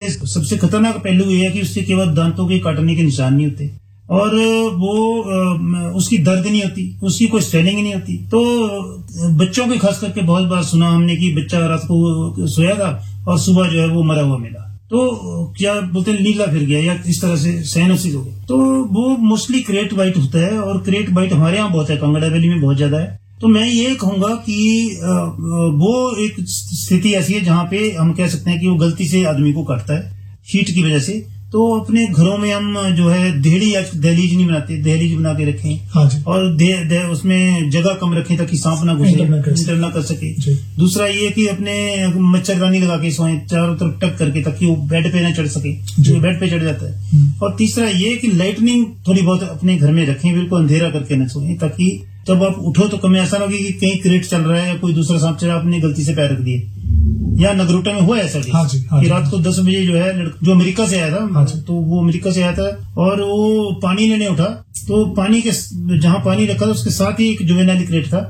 सबसे खतरनाक पहलू ये है कि उससे केवल दांतों के काटने के निशान नहीं होते और वो उसकी दर्द नहीं होती, उसकी कोई स्वेलिंग नहीं होती। तो बच्चों के खास करके बहुत बार सुना हमने कि बच्चा रात को सोया था और सुबह जो है वो मरा हुआ मिला, तो क्या बोलते हैं नीला फिर गया या इस तरह से साइनोसिस हो गया। तो वो मोस्टली क्रेट बाइट होता है और क्रेट बाइट हमारे यहाँ बहुत है, कांगड़ा वैली में बहुत ज्यादा है। तो मैं ये कहूंगा कि वो एक स्थिति ऐसी है जहाँ पे हम कह सकते हैं कि वो गलती से आदमी को काटता है हीट की वजह से। तो अपने घरों में हम जो है दहलीज दहलीज नहीं बनाते, दहलीज बना के रखें। हाँ जी। और उसमें जगह कम रखें ताकि सांप ना घुसे, एंटर ना कर सके। दूसरा ये कि अपने मच्छरदानी लगा के सोएं चारों तरफ टक करके ताकि वो बेड पे ना चढ़ सके, जो बेड पे चढ़ जाता है। और तीसरा ये कि लाइटनिंग थोड़ी बहुत अपने घर में रखें, बिल्कुल अंधेरा करके न सोएं ताकि जब आप उठो तो कम ऐसा ना हो कि कहीं क्रेट चल रहा है या कोई दूसरा सांप चला, आपने गलती से पैर रख दिए। या नगरोटा में हुआ ऐसा कि रात को 10 बजे जो है जो अमेरिका से आया था, तो वो अमेरिका से आया था और वो पानी लेने उठा, तो पानी के जहाँ पानी रखा था उसके साथ ही एक जुवेनाइल क्रेट था,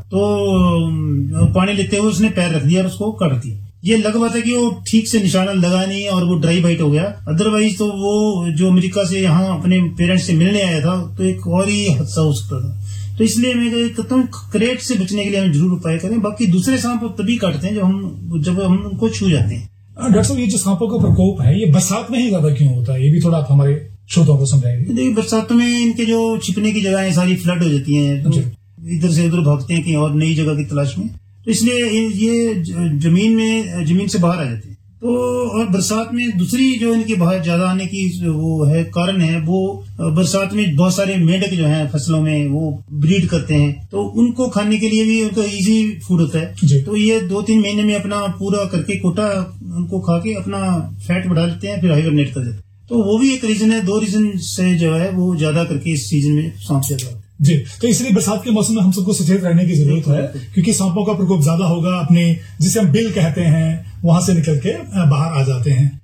तो पानी लेते हुए उसने पैर रख दिया और उसको काट दिया। ये लग बात है कि वो ठीक से निशाना लगा नहीं और वो ड्राई बाइट हो गया। अदरवाइज तो वो जो अमेरिका से यहाँ अपने पेरेंट्स से मिलने आया था तो एक और ही हादसा हो सकता था। तो इसलिए मैं कहता हूँ क्रेट से बचने के लिए हम जरूर उपाय करें। बाकी दूसरे सांप तभी काटते हैं जब हम उनको छू जाते हैं। डॉक्टर साहब, ये जो सांपों का प्रकोप है ये बरसात में ही ज्यादा क्यों होता है, ये भी थोड़ा आप हमारे श्रोताओं को समझाएंगे? देखिए, बरसात में इनके जो छिपने की जगह सारी फ्लड हो जाती हैं, तो इधर से उधर भागते हैं कहीं और नई जगह की तलाश में, तो इसलिए ये जमीन से बाहर आ जाते हैं। तो और बरसात में दूसरी जो इनके बाहर ज्यादा आने की वो है कारण है, वो बरसात में बहुत सारे मेंढक जो हैं फसलों में वो ब्रीड करते हैं, तो उनको खाने के लिए भी उनका इजी फूड होता है। तो ये 2-3 महीने में अपना पूरा करके कोटा उनको खा के अपना फैट बढ़ा लेते हैं, फिर हाइबरनेट कर देते हैं। तो वो भी एक रीजन है। 2 रीजन से जो है वो ज्यादा करके इस सीजन में सांप ज्यादा होता है जी। तो इसलिए बरसात के मौसम में हम सबको सचेत रहने की जरूरत है, क्योंकि सांपों का प्रकोप ज्यादा होगा, अपने जिसे हम बिल कहते हैं वहां से निकल के बाहर आ जाते हैं।